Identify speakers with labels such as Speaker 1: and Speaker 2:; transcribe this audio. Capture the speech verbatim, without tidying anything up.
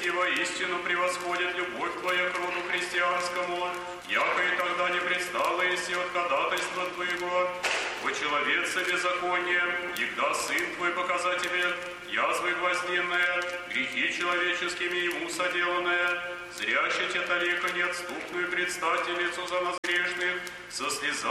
Speaker 1: и воистину превосходит любовь Твоя к роду христианскому, яко и тогда не предстала еси от ходатайства Твоего, во человеце беззаконие, егда Сын Твой показа Тебе язвы гвоздинные, грехи человеческими Ему соделанные, зряще Те талико неотступную предстательницу за нас грешных, со слезами